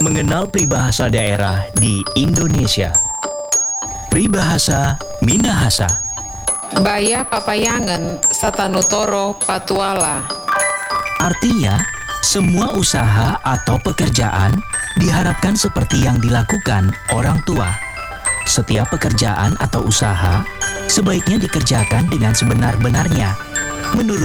Mengenal peribahasa daerah di Indonesia. Peribahasa Minahasa. Baya papayangan satanutoro patuala. Artinya, semua usaha atau pekerjaan diharapkan seperti yang dilakukan orang tua. Setiap pekerjaan atau usaha sebaiknya dikerjakan dengan sebenar-benarnya menurut